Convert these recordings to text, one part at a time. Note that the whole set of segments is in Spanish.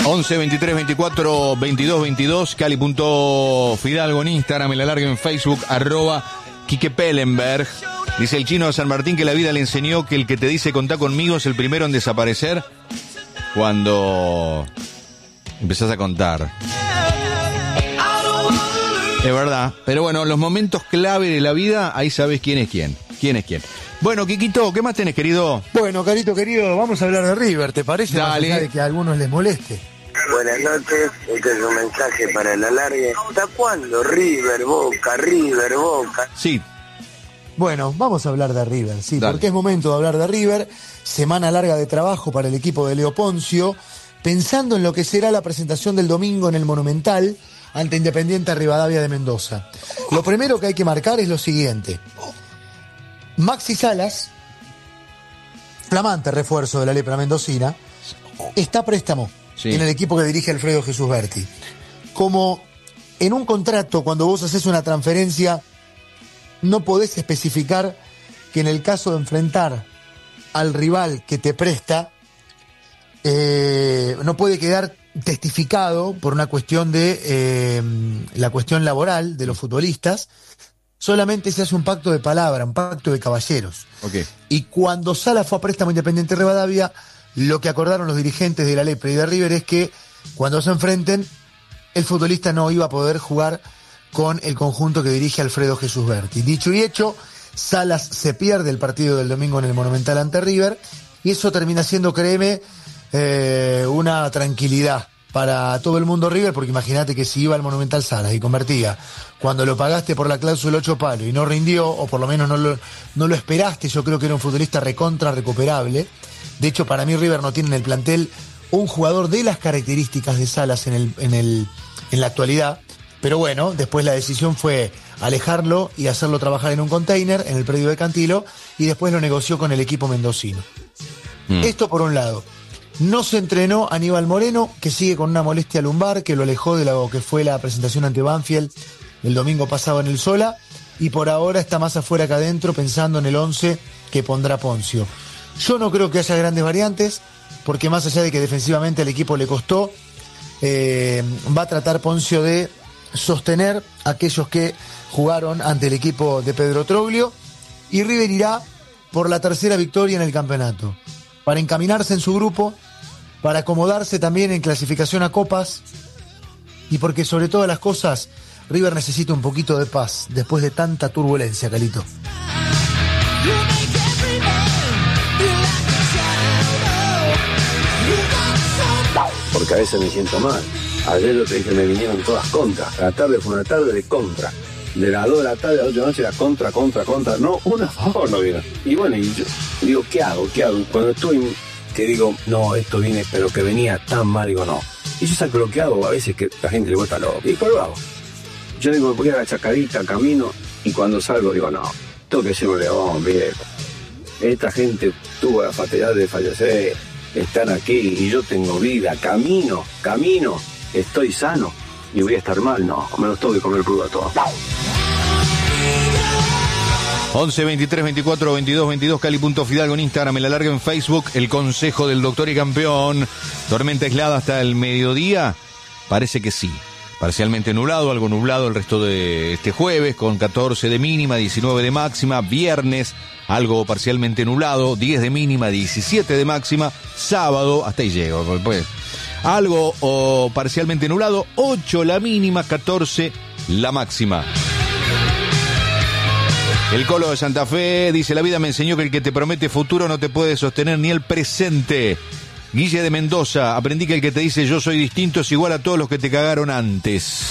11 23 24 22 22, Cali.Fidalgo en Instagram, en la larga en Facebook, @Quique Pellenberg. Dice el chino de San Martín que la vida le enseñó que el que te dice contá conmigo es el primero en desaparecer cuando empezás a contar. Es verdad, pero bueno, los momentos clave de la vida, ahí sabes quién es quién. ¿Quién es quién? Bueno, Quiquito, ¿qué más tenés, querido? Bueno, Carito querido, vamos a hablar de River, ¿te parece? Dale. Más allá de que a algunos les moleste. Buenas noches, este es un mensaje para el alargue. ¿Hasta cuándo? River, Boca, River, Boca. Sí. Bueno, vamos a hablar de River, sí, Dale. porque es momento de hablar de River. Semana larga de trabajo para el equipo de Leo Poncio, pensando en lo que será la presentación del domingo en el Monumental ante Independiente Rivadavia de Mendoza. Lo primero que hay que marcar es lo siguiente. Maxi Salas, flamante refuerzo de la lepra mendocina, está a préstamo en el equipo que dirige Alfredo Jesús Berti. Como en un contrato, cuando vos haces una transferencia, no podés especificar que en el caso de enfrentar al rival que te presta, no puede quedar testificado por una cuestión de la cuestión laboral de los futbolistas. Solamente se hace un pacto de palabra, un pacto de caballeros. Okay. Y cuando Sala fue a préstamo Independiente Rivadavia, lo que acordaron los dirigentes de la Lepre y de River es que cuando se enfrenten, el futbolista no iba a poder jugar con el conjunto que dirige Alfredo Jesús Berti. Dicho y hecho, Salas se pierde el partido del domingo en el Monumental ante River, y eso termina siendo, créeme, una tranquilidad para todo el mundo River, porque imagínate que si iba al Monumental Salas y convertía, cuando lo pagaste por la cláusula 8 palos y no rindió, o por lo menos no lo esperaste, yo creo que era un futbolista recontra recuperable. De hecho, para mí River no tiene en el plantel un jugador de las características de Salas en la actualidad. Pero bueno, después la decisión fue alejarlo y hacerlo trabajar en un container en el predio de Cantilo, y después lo negoció con el equipo mendocino. Esto por un lado. No se entrenó Aníbal Moreno, que sigue con una molestia lumbar que lo alejó de lo que fue la presentación ante Banfield el domingo pasado en el Sola, y por ahora está más afuera que adentro pensando en el 11 que pondrá Poncio. Yo no creo que haya grandes variantes, porque más allá de que defensivamente al equipo le costó, va a tratar Poncio de sostener a aquellos que jugaron ante el equipo de Pedro Troglio, y River irá por la tercera victoria en el campeonato, para encaminarse en su grupo, para acomodarse también en clasificación a copas, y porque sobre todas las cosas River necesita un poquito de paz después de tanta turbulencia, Calito. Porque a veces me siento mal. Ayer lo que dije, me vinieron todas contras. La tarde fue una tarde de contra. De las 2 de la tarde a las 8 de la noche era contra. No, una a favor no vino. Y bueno, y yo digo, ¿qué hago? Cuando estoy, que digo, no, esto viene, pero que venía tan mal, digo, no. Y yo saco lo que hago, a veces que la gente le vuelta loco. Y pues lo hago. Yo digo, voy a la chacarita, camino, y cuando salgo digo, no, tengo que ser un león, viejo. Esta gente tuvo la fatalidad de fallecer, están aquí, y yo tengo vida, camino, estoy sano, y voy a estar mal, no, me los tengo que comer crudo a todos. 11 23 24 22 22, Cali.Fidalgo en Instagram, en la larga en Facebook, el consejo del doctor y campeón. Tormenta aislada hasta el mediodía, parece que sí. Parcialmente nublado, algo nublado el resto de este jueves, con 14 de mínima, 19 de máxima. Viernes, algo parcialmente nublado, 10 de mínima, 17 de máxima. Sábado, hasta ahí llego, pues, algo parcialmente nublado, 8 la mínima, 14 la máxima. El Colo de Santa Fe dice, la vida me enseñó que el que te promete futuro no te puede sostener ni el presente. Guille de Mendoza, aprendí que el que te dice yo soy distinto es igual a todos los que te cagaron antes.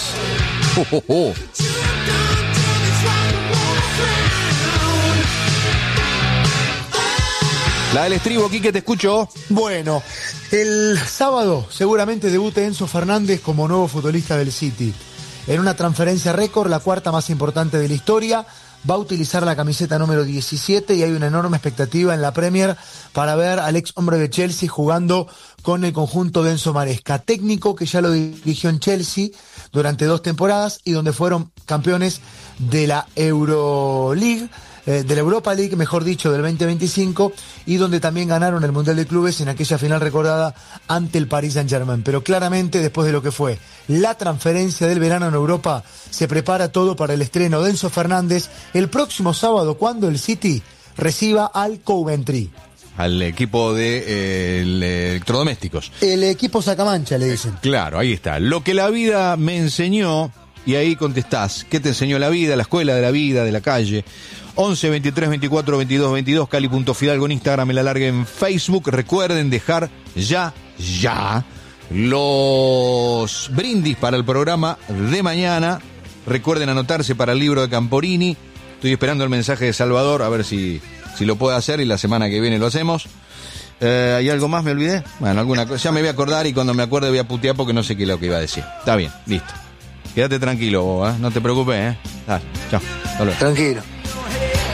La del estribo, Quique, te escucho. Bueno, el sábado seguramente debute Enzo Fernández como nuevo futbolista del City. En una transferencia récord, la cuarta más importante de la historia. Va a utilizar la camiseta número 17 y hay una enorme expectativa en la Premier para ver al ex hombre de Chelsea jugando con el conjunto de Enzo Maresca, técnico que ya lo dirigió en Chelsea durante 2 temporadas y donde fueron campeones de la Euroleague de la Europa League, mejor dicho, del 2025, y donde también ganaron el Mundial de Clubes en aquella final recordada ante el Paris Saint-Germain. Pero claramente, después de lo que fue la transferencia del verano en Europa, se prepara todo para el estreno de Enzo Fernández el próximo sábado, cuando el City reciba al Coventry. Al equipo de electrodomésticos. El equipo sacamancha, le dicen. Claro, ahí está. Lo que la vida me enseñó, y ahí contestás. ¿Qué te enseñó la vida, la escuela de la vida, de la calle? 11 23 24 22 22, Cali.Fidalgo en Instagram, el alargue en Facebook. Recuerden dejar ya los brindis para el programa de mañana. Recuerden anotarse para el libro de Camporini. Estoy esperando el mensaje de Salvador, a ver si lo puede hacer, y la semana que viene lo hacemos. ¿Hay algo más? ¿Me olvidé? Bueno, alguna cosa. Ya me voy a acordar, y cuando me acuerde voy a putear porque no sé qué es lo que iba a decir. Está bien, listo. Quédate tranquilo vos, no te preocupes, Dale, chao. Hasta luego. Tranquilo.